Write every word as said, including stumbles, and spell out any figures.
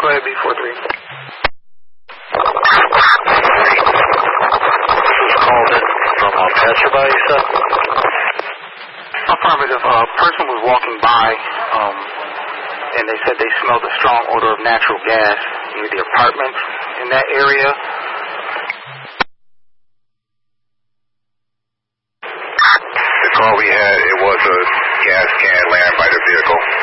Go ahead, B four three. This was called in from uh, Passerby, you said? Affirmative. A person was walking by, um, and they said they smelled a strong odor of natural gas near the apartments in that area. The call we had, it was a gas can laying by the vehicle.